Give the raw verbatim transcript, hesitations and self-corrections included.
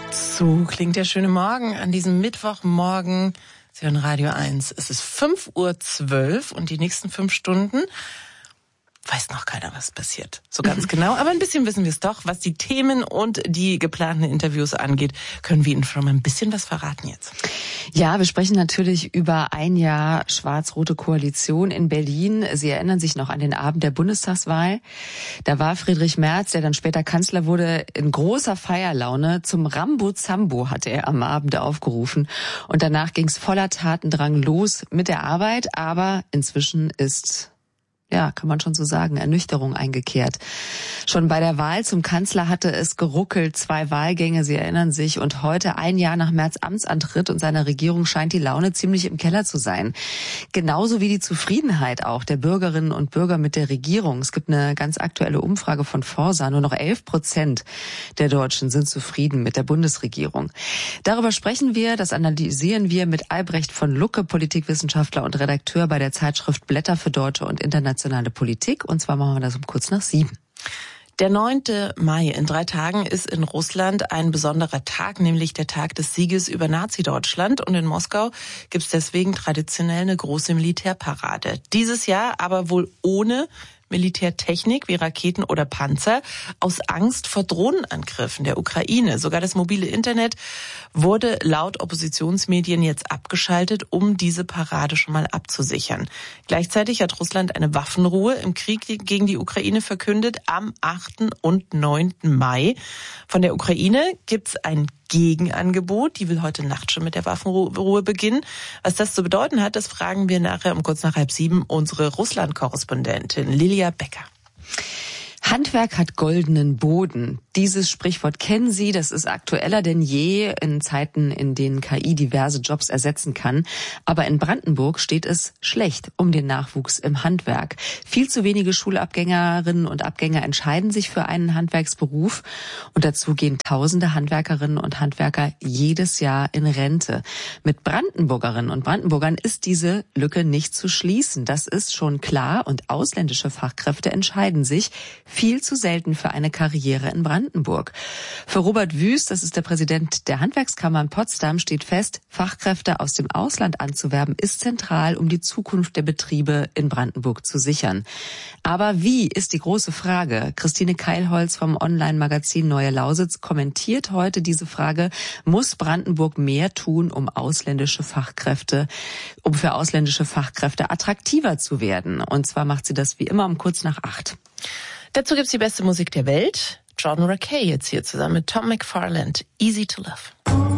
So klingt der schöne Morgen an diesem Mittwochmorgen. Sie hören Radio eins. Es ist fünf Uhr zwölf und die nächsten fünf Stunden weiß noch keiner, was passiert. So ganz genau, aber ein bisschen wissen wir es doch. Was die Themen und die geplanten Interviews angeht, können wir Ihnen schon mal ein bisschen was verraten jetzt. Ja, wir sprechen natürlich über ein Jahr schwarz-rote Koalition in Berlin. Sie erinnern sich noch an den Abend der Bundestagswahl. Da war Friedrich Merz, der dann später Kanzler wurde, in großer Feierlaune. Zum Rambo-Zambo hatte er am Abend aufgerufen. Und danach ging es voller Tatendrang los mit der Arbeit. Aber inzwischen ist... ja, kann man schon so sagen, Ernüchterung eingekehrt. Schon bei der Wahl zum Kanzler hatte es geruckelt, zwei Wahlgänge, Sie erinnern sich. Und heute, ein Jahr nach Merz Amtsantritt und seiner Regierung, scheint die Laune ziemlich im Keller zu sein. Genauso wie die Zufriedenheit auch der Bürgerinnen und Bürger mit der Regierung. Es gibt eine ganz aktuelle Umfrage von Forsa. Nur noch elf Prozent der Deutschen sind zufrieden mit der Bundesregierung. Darüber sprechen wir, das analysieren wir mit Albrecht von Lucke, Politikwissenschaftler und Redakteur bei der Zeitschrift Blätter für Deutsche und Internationale Politik. Und zwar machen wir das um kurz nach sieben. Der neunte Mai in drei Tagen ist in Russland ein besonderer Tag, nämlich der Tag des Sieges über Nazi-Deutschland. Und in Moskau gibt es deswegen traditionell eine große Militärparade. Dieses Jahr aber wohl ohne Militärtechnik wie Raketen oder Panzer, aus Angst vor Drohnenangriffen der Ukraine. Sogar das mobile Internet wurde laut Oppositionsmedien jetzt abgeschaltet, um diese Parade schon mal abzusichern. Gleichzeitig hat Russland eine Waffenruhe im Krieg gegen die Ukraine verkündet am achten und neunten Mai. Von der Ukraine gibt's ein Gegenangebot. Die will heute Nacht schon mit der Waffenruhe beginnen. Was das zu bedeuten hat, das fragen wir nachher um kurz nach halb sieben unsere Russland-Korrespondentin Lilia Becker. Handwerk hat goldenen Boden. Dieses Sprichwort kennen Sie, das ist aktueller denn je in Zeiten, in denen K I diverse Jobs ersetzen kann. Aber in Brandenburg steht es schlecht um den Nachwuchs im Handwerk. Viel zu wenige Schulabgängerinnen und Abgänger entscheiden sich für einen Handwerksberuf. Und dazu gehen tausende Handwerkerinnen und Handwerker jedes Jahr in Rente. Mit Brandenburgerinnen und Brandenburgern ist diese Lücke nicht zu schließen. Das ist schon klar. Und ausländische Fachkräfte entscheiden sich viel zu selten für eine Karriere in Brandenburg. Für Robert Wüst, das ist der Präsident der Handwerkskammer in Potsdam, steht fest, Fachkräfte aus dem Ausland anzuwerben, ist zentral, um die Zukunft der Betriebe in Brandenburg zu sichern. Aber wie ist die große Frage? Christine Keilholz vom Online-Magazin Neue Lausitz kommentiert heute diese Frage, muss Brandenburg mehr tun, um ausländische Fachkräfte, um für ausländische Fachkräfte attraktiver zu werden? Und zwar macht sie das wie immer um kurz nach acht. Dazu gibt's die beste Musik der Welt. John Rakey jetzt hier zusammen mit Tom McFarland. Easy to Love.